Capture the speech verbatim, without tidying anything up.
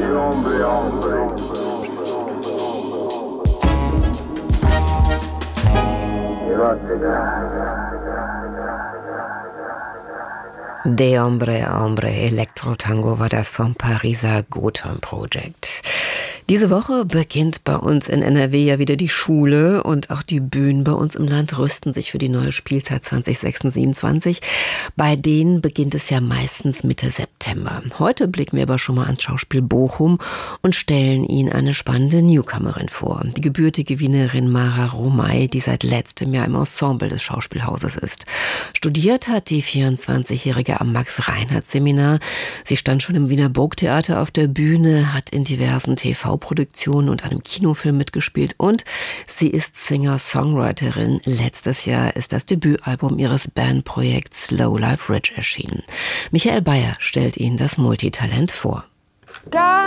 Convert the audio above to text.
De Hombre a Hombre, Elektro-Tango war das vom Pariser Gotham Project. Diese Woche beginnt bei uns in N R W ja wieder die Schule und auch die Bühnen bei uns im Land rüsten sich für die neue Spielzeit zwanzig sechsundzwanzig siebenundzwanzig. Bei denen beginnt es ja meistens Mitte September. Heute blicken wir aber schon mal ans Schauspiel Bochum und stellen Ihnen eine spannende Newcomerin vor. Die gebürtige Wienerin Mara Romay, die seit letztem Jahr im Ensemble des Schauspielhauses ist. Studiert hat die vierundzwanzigjährige am Max-Reinhardt-Seminar. Sie stand schon im Wiener Burgtheater auf der Bühne, hat in diversen T V-Produktionen und einem Kinofilm mitgespielt und sie ist Singer-Songwriterin. Letztes Jahr ist das Debütalbum ihres Bandprojekts Slow Life Rich erschienen. Michael Bayer stellt Ihnen das Multitalent vor.